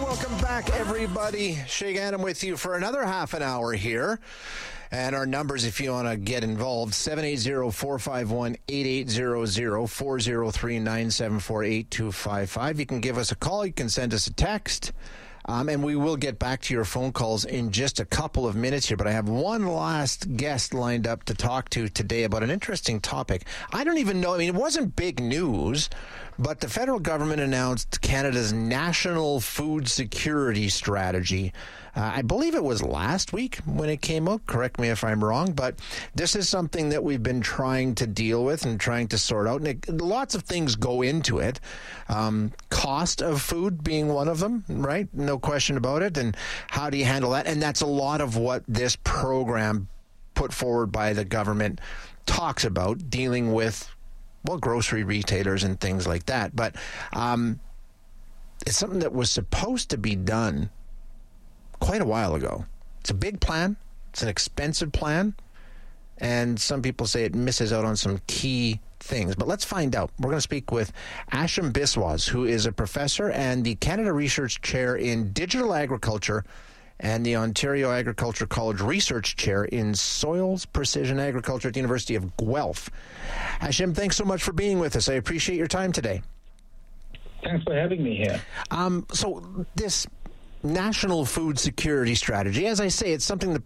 Welcome back, everybody. Shay Gannon with you for another half an hour here. And our numbers, if you want to get involved, 780-451-8800, 403-974-8255. You can give us a call. You can send us a text. And we will get back to your phone calls in just a couple of minutes here. But I have one last guest lined up to talk to today about an interesting topic. I don't even know. I mean, it wasn't big news, but the federal government announced Canada's national food security strategy. I believe it was last week when it came out. Correct me if I'm wrong, but this is something that we've been trying to deal with and trying to sort out. And lots of things go into it. Cost of food being one of them, right? No question about it. And how do you handle that? And that's a lot of what this program put forward by the government talks about, dealing with, well, grocery retailers and things like that. But it's something that was supposed to be done quite a while ago. It's a big plan. It's an expensive plan. And some people say it misses out on some key things. But let's find out. We're going to speak with Ashim Biswas, who is a professor and the Canada Research Chair in Digital Agriculture and the Ontario Agriculture College Research Chair in Soils Precision Agriculture at the University of Guelph. Ashim, thanks so much for being with us. I appreciate your time today. Thanks for having me here. So this national food security strategy, as I say, it's something that